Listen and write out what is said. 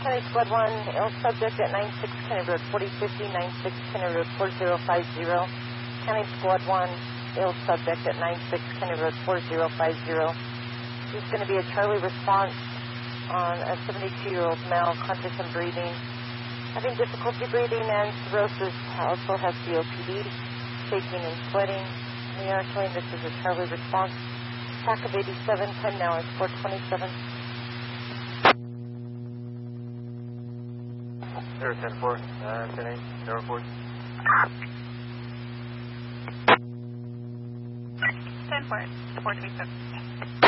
County Squad 1, ill subject at 96 Kennedy Road 4050, 96 Kennedy Road 4050. County Squad 1, ill subject at 96 Kennedy Road 4050. This is going to be a Charlie response on a 72-year-old male, conscious and breathing, having difficulty breathing and cirrhosis, also has COPD, shaking and sweating. We are showing this is a Charlie response. TAC of 87, time now is 4:27. Air 10-4, 10-8, Air 4. 10-4, 427.